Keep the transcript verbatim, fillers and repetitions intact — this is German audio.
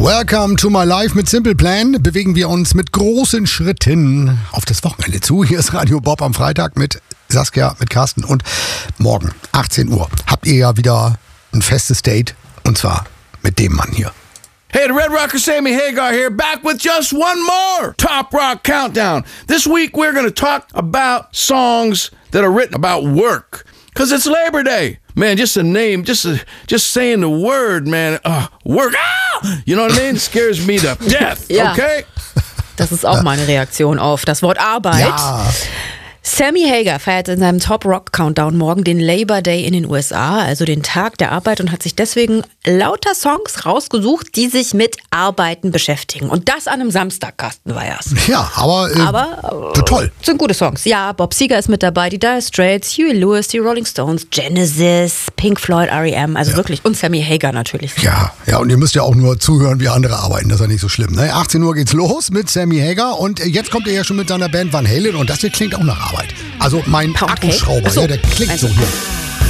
Welcome to my life mit Simple Plan. Bewegen wir uns mit großen Schritten auf das Wochenende zu. Hier ist Radio Bob am Freitag mit Saskia, mit Carsten und morgen achtzehn Uhr habt ihr ja wieder ein festes Date und zwar mit dem Mann hier. Hey, the Red Rocker Sammy Hagar here, back with just one more Top Rock Countdown. This week we're going to talk about songs that are written about work. Because it's Labor Day. Man, just a name, just a, just saying the word, man, uh, work, ah! You know what I mean? Scares me to death, Ja. okay? Das ist auch meine Reaktion auf das Wort Arbeit. Ja. Sammy Hagar feiert in seinem Top Rock Countdown morgen den Labor Day in den U S A, also den Tag der Arbeit, und hat sich deswegen lauter Songs rausgesucht, die sich mit Arbeiten beschäftigen. Und das an einem Samstag, Carsten Weyers. Ja, aber, äh, Aber so toll. Sind gute Songs. Ja, Bob Seger ist mit dabei, die Dire Straits, Huey Lewis, die Rolling Stones, Genesis, Pink Floyd, R E M, also Ja. wirklich. Und Sammy Hagar natürlich. Ja, ja, und ihr müsst ja auch nur zuhören, wie andere arbeiten. Das ist ja nicht so schlimm. Ne? achtzehn Uhr geht's los mit Sammy Hagar und jetzt kommt er ja schon mit seiner Band Van Halen und das hier klingt auch nach Arbeit. Also mein Pound Cake? Akkuschrauber, Ach so. ja, der klingt Meinst so du? hier.